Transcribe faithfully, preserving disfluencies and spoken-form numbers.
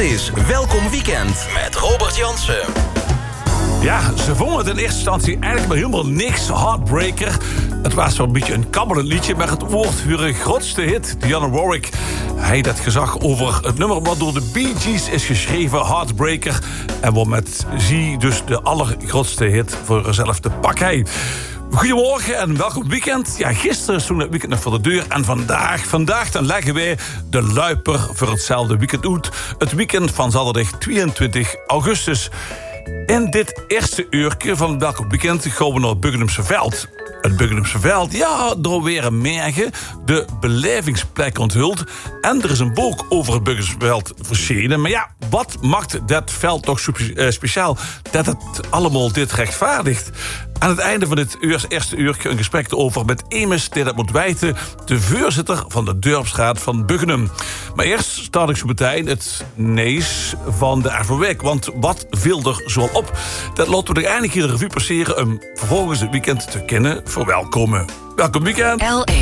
is Welkom Weekend met Robert Jansen. Ja, ze vonden het in eerste instantie eigenlijk maar helemaal niks. Heartbreaker. Het was zo'n beetje een kabberend liedje, maar het wordt hun grootste hit. Dionne Warwick. Hij dat gezag over het nummer wat door de Bee Gees is geschreven, Heartbreaker. En wat met zie dus de allergrootste hit voor zichzelf te pakken. Goedemorgen en welkom weekend. Ja, gisteren stond het weekend nog voor de deur. En vandaag, vandaag dan leggen wij de luiper voor hetzelfde weekend uit. Het weekend van zaterdag tweeëntwintig augustus. In dit eerste uurtje van Welkom Weekend gaan we naar het Buggenumse Veld. Het Buggenumse Veld, ja, door weer een mergen de belevingsplek onthuld. En er is een boek over het Buggenumse Veld verschenen. Maar ja, wat maakt dat veld toch speciaal dat het allemaal dit rechtvaardigt? Aan het einde van dit eerste uurtje een gesprek over met Emis die dat moet wijten, de voorzitter van de Dorpsraad van Buggenum. Maar eerst start ik zo meteen het nieuws van de afgelopen. Want wat viel er zo op? Dat laten we er eindelijk hier de revue passeren om vervolgens het weekend te kunnen verwelkomen. Welkom weekend! L A